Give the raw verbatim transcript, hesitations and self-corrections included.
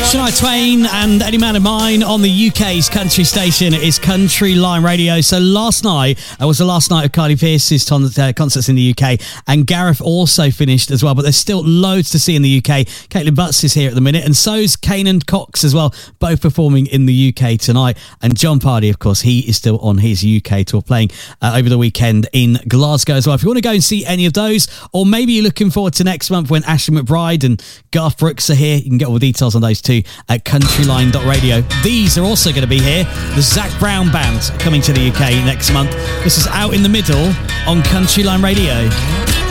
Shania Twain and Any Man of Mine on the U K's country station. It is Country Line Radio. So last night uh, was the last night of Carly Pearce's ton- uh, concerts in the U K, and Gareth also finished as well, but there's still loads to see in the U K. Caitlin Butts is here at the minute, and so's Kanan Cox as well, both performing in the U K tonight. And John Pardy, of course, he is still on his U K tour, playing uh, over the weekend in Glasgow as well. If you want to go and see any of those, or maybe you're looking forward to next month when Ashley McBride and Garth Brooks are here, you can get all the details on those too at countryline dot radio. These are also going to be here. The Zac Brown Band coming to the U K next month. This is Out in the Middle on Countryline Radio.